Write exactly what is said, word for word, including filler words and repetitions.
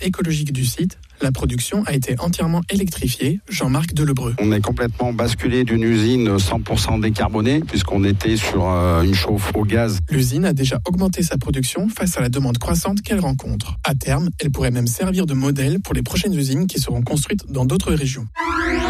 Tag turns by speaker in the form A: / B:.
A: écologique du site, la production a été entièrement électrifiée. Jean-Marc Delebreux.
B: On est complètement basculé d'une usine cent pour cent décarbonée puisqu'on était sur euh, une chauffe au gaz.
A: L'usine a déjà augmenté sa production face à la demande croissante qu'elle rencontre. À terme, elle pourrait même servir de modèle pour les prochaines usines qui seront construites dans d'autres régions.